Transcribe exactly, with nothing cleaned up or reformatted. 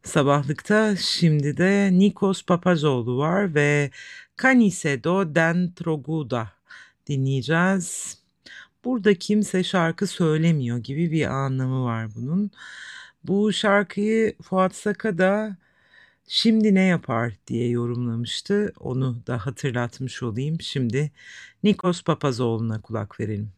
Sabahlıkta şimdi de Nikos Papazoğlu var ve Canicedo dentro Guda dinleyeceğiz. Burada kimse şarkı söylemiyor gibi bir anlamı var bunun. Bu şarkıyı Fuat Saka da şimdi ne yapar diye yorumlamıştı. Onu da hatırlatmış olayım. Şimdi Nikos Papazoğlu'na kulak verelim.